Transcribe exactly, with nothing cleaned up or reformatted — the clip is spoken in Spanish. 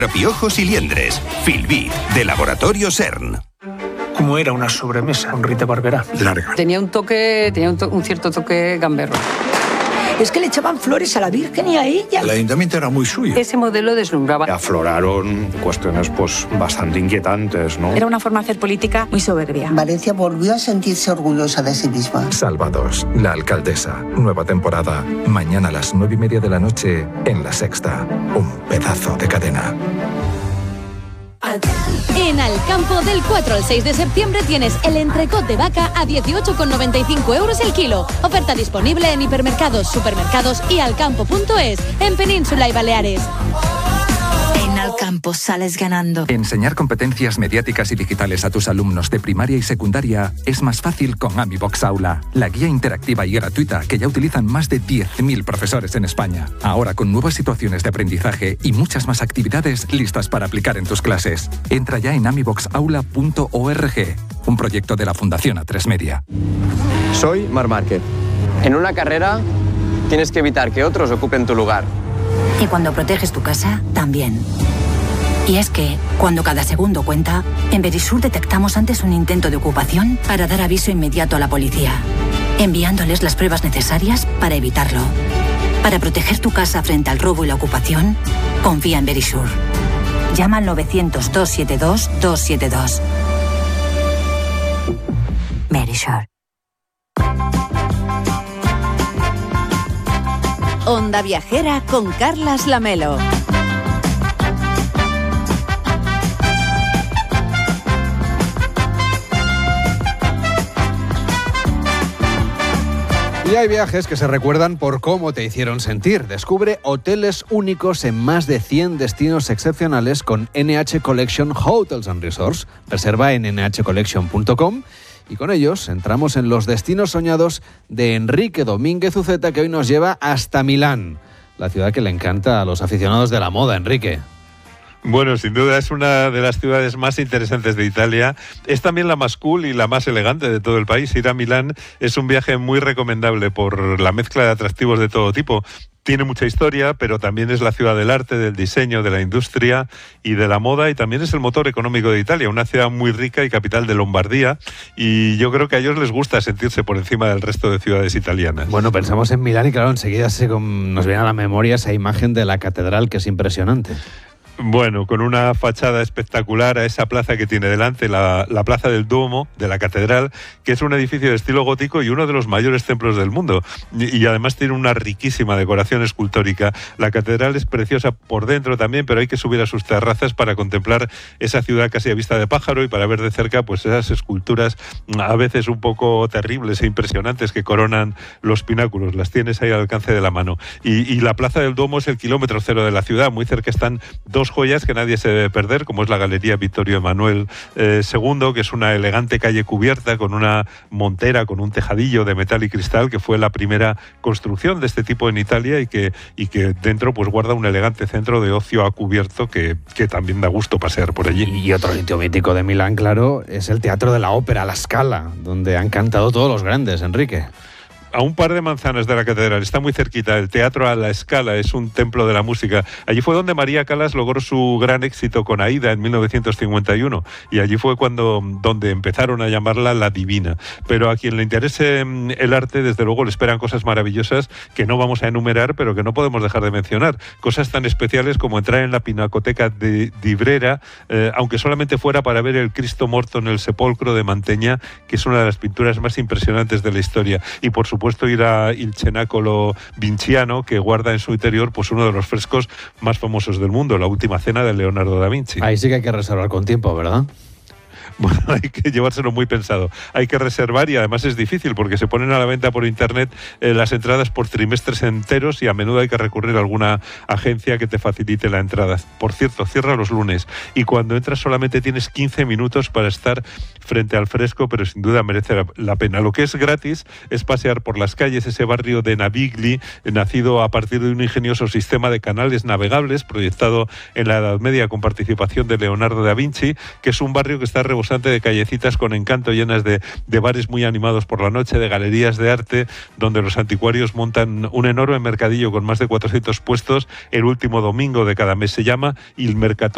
Piojos y liendres. Filbit, de Laboratorio CERN. Como era una sobremesa con Rita Barberá. Larga. Tenía un toque, tenía un, to- un cierto toque gamberro. Es que le echaban flores a la Virgen y a ella. El ayuntamiento era muy suyo. Ese modelo deslumbraba. Afloraron cuestiones pues bastante inquietantes, ¿no? Era una forma de hacer política muy soberbia. Valencia volvió a sentirse orgullosa de sí misma. Salvados, la alcaldesa. Nueva temporada. Mañana a las nueve y media de la noche en La Sexta. Un pedazo de cadena. En Alcampo, del cuatro al seis de septiembre tienes el entrecot de vaca a dieciocho con noventa y cinco euros el kilo. Oferta disponible en hipermercados, supermercados y alcampo punto es, en Península y Baleares. En Alcampo sales ganando. Enseñar competencias mediáticas y digitales a tus alumnos de primaria y secundaria es más fácil con AmiBox Aula, la guía interactiva y gratuita que ya utilizan más de diez mil profesores en España. Ahora con nuevas situaciones de aprendizaje y muchas más actividades listas para aplicar en tus clases. Entra ya en amibox aula punto org, un proyecto de la Fundación A tres Media. Soy Marc Márquez. En una carrera tienes que evitar que otros ocupen tu lugar. Y cuando proteges tu casa, también. Y es que, cuando cada segundo cuenta, en Verisur detectamos antes un intento de ocupación para dar aviso inmediato a la policía, enviándoles las pruebas necesarias para evitarlo. Para proteger tu casa frente al robo y la ocupación, confía en Verisur. Llama al novecientos, doscientos setenta y dos, doscientos setenta y dos. Verisur. Onda Viajera con Carlas Lamelo. Y hay viajes que se recuerdan por cómo te hicieron sentir. Descubre hoteles únicos en más de cien destinos excepcionales con N H Collection Hotels and Resorts. Reserva en ene hache collection punto com y con ellos entramos en los destinos soñados de Enrique Domínguez Uceta, que hoy nos lleva hasta Milán, la ciudad que le encanta a los aficionados de la moda. Enrique. Bueno, sin duda es una de las ciudades más interesantes de Italia. Es también la más cool y la más elegante de todo el país. Ir a Milán es un viaje muy recomendable por la mezcla de atractivos de todo tipo. Tiene mucha historia, pero también es la ciudad del arte, del diseño, de la industria y de la moda, y también es el motor económico de Italia, una ciudad muy rica y capital de Lombardía, y yo creo que a ellos les gusta sentirse por encima del resto de ciudades italianas. Bueno, pensamos en Milán y claro, enseguida se, nos viene a la memoria esa imagen de la catedral que es impresionante. Bueno, con una fachada espectacular a esa plaza que tiene delante, la, la Plaza del Duomo, de la Catedral, que es un edificio de estilo gótico y uno de los mayores templos del mundo. Y, y además tiene una riquísima decoración escultórica. La Catedral es preciosa por dentro también, pero hay que subir a sus terrazas para contemplar esa ciudad casi a vista de pájaro y para ver de cerca pues esas esculturas a veces un poco terribles e impresionantes que coronan los pináculos. Las tienes ahí al alcance de la mano. Y, y la Plaza del Duomo es el kilómetro cero de la ciudad. Muy cerca están dos joyas que nadie se debe perder, como es la Galería Vittorio Emanuele eh, segundo, que es una elegante calle cubierta con una montera, con un tejadillo de metal y cristal, que fue la primera construcción de este tipo en Italia y que, y que dentro pues guarda un elegante centro de ocio a cubierto que, que también da gusto pasear por allí. Y otro sitio mítico de Milán, claro, es el Teatro de la Ópera, La Scala, donde han cantado todos los grandes, Enrique. A un par de manzanas de la catedral, está muy cerquita, el Teatro a la Scala, es un templo de la música. Allí fue donde María Callas logró su gran éxito con Aida en mil novecientos cincuenta y uno, y allí fue cuando donde empezaron a llamarla la Divina. Pero a quien le interese el arte, desde luego le esperan cosas maravillosas que no vamos a enumerar, pero que no podemos dejar de mencionar. Cosas tan especiales como entrar en la Pinacoteca de Ibrera, eh, aunque solamente fuera para ver el Cristo Morto en el sepulcro de Mantegna, que es una de las pinturas más impresionantes de la historia. Y por supuesto puesto ir a Il Cenacolo Vinciano, que guarda en su interior pues uno de los frescos más famosos del mundo, La Última Cena de Leonardo da Vinci. Ahí sí que hay que reservar con tiempo, ¿verdad? Bueno, hay que llevárselo muy pensado. Hay que reservar y además es difícil porque se ponen a la venta por internet eh, las entradas por trimestres enteros y a menudo hay que recurrir a alguna agencia que te facilite la entrada. Por cierto, cierra los lunes y cuando entras solamente tienes quince minutos para estar frente al fresco, pero sin duda merece la, la pena. Lo que es gratis es pasear por las calles, ese barrio de Navigli, nacido a partir de un ingenioso sistema de canales navegables proyectado en la Edad Media con participación de Leonardo da Vinci, que es un barrio que está rebosante de callecitas con encanto, llenas de, de bares muy animados por la noche, de galerías de arte, donde los anticuarios montan un enorme mercadillo con más de cuatrocientos puestos el último domingo de cada mes. Se llama Il Mercato